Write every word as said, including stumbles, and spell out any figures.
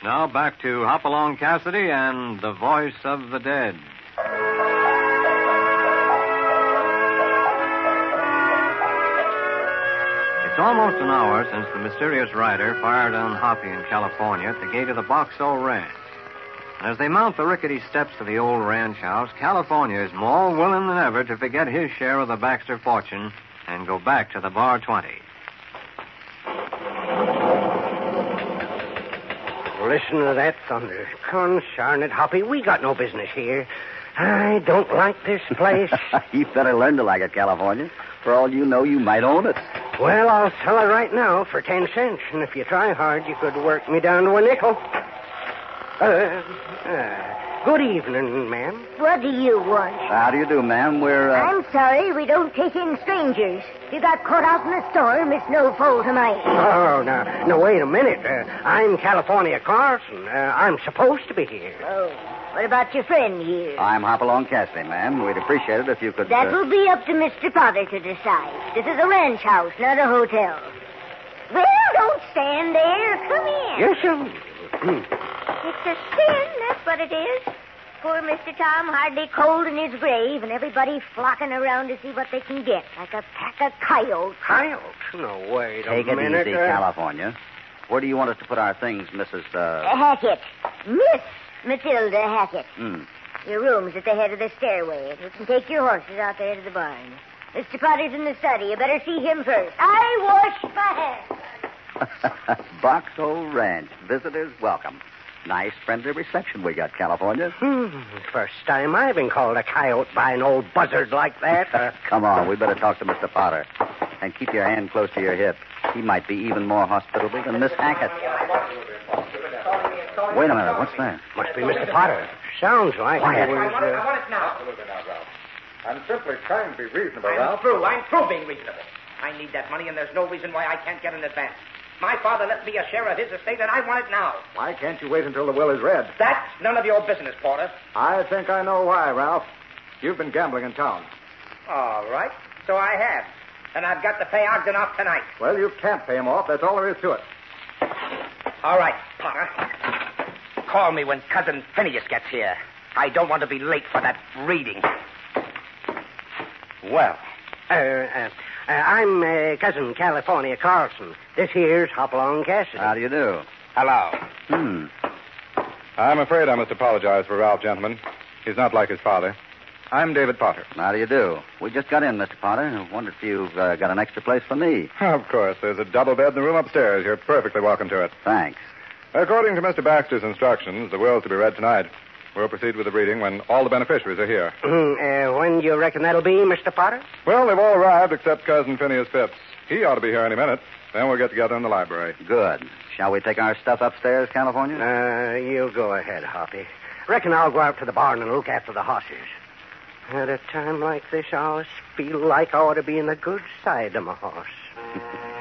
Now back to Hopalong Cassidy and the Voice of the Dead. It's almost an hour since the mysterious rider fired on Hoppy in California at the gate of the Box O Ranch. And as they mount the rickety steps of the old ranch house, California is more willing than ever to forget his share of the Baxter fortune and go back to the Bar twenty. Listen to that thunder. Consarn it, Hoppy, we got no business here. I don't like this place. You better learn to like it, California. For all you know, you might own it. Well, I'll sell it right now for ten cents, and if you try hard, you could work me down to a nickel. Uh, uh, good evening, ma'am. What do you want? How do you do, ma'am? We're, uh... I'm sorry, we don't take in strangers. You got caught out in the storm, it's no fault of mine. Oh, now, now, wait a minute. Uh, I'm California Carson. Uh, I'm supposed to be here. Oh, what about your friend here? I'm Hopalong Cassidy, ma'am. We'd appreciate it if you could... That uh... will be up to Mister Potter to decide. This is a ranch house, not a hotel. Well, don't stand there. Come in. Yes, sir. It's a sin, that's what it is. Poor Mister Tom hardly cold in his grave, and everybody flocking around to see what they can get, like a pack of coyotes. Coyotes? No, wait Take a it minute. easy, uh... California. Where do you want us to put our things, Missus Uh... Hackett. Miss Matilda Hackett. Hmm. Your room's at the head of the stairway. You can take your horses out there to the barn. Mister Potter's in the study. You better see him first. I wash my hands. Box O Ranch. Visitors welcome. Nice, friendly reception we got, California. Hmm. First time I've been called a coyote by an old buzzard like that. Uh... Come on, we better talk to Mister Potter. And keep your hand close to your hip. He might be even more hospitable than Miss Hackett. Wait a minute, what's that? Must be Mister Potter. Sounds like Quiet. it was... I want it, I Uh... want it now. Absolutely not, Ralph. I'm simply trying to be reasonable, I'm Ralph. through. I'm through being reasonable. I need that money, and there's no reason why I can't get an advance. My father left me a share of his estate, and I want it now. Why can't you wait until the will is read? That's none of your business, Porter. I think I know why, Ralph. You've been gambling in town. All right. So I have. And I've got to pay Ogden off tonight. Well, you can't pay him off. That's all there is to it. All right, Potter. Call me when Cousin Phineas gets here. I don't want to be late for that reading. Well, uh, uh, uh, I'm uh, Cousin California Carlson. This here's Hopalong Cassidy. How do you do? Hello. Hmm. I'm afraid I must apologize for Ralph, gentlemen. He's not like his father. I'm David Potter. How do you do? We just got in, Mister Potter. I wondered if you've uh, got an extra place for me. Of course. There's a double bed in the room upstairs. You're perfectly welcome to it. Thanks. According to Mister Baxter's instructions, the will's to be read tonight. We'll proceed with the reading when all the beneficiaries are here. uh, when do you reckon that'll be, Mister Potter? Well, they've all arrived except Cousin Phineas Phipps. He ought to be here any minute. Then we'll get together in the library. Good. Shall we take our stuff upstairs, California? Uh, you go ahead, Hoppy. Reckon I'll go out to the barn and look after the horses. At a time like this, I always feel like I ought to be in the good side of my horse.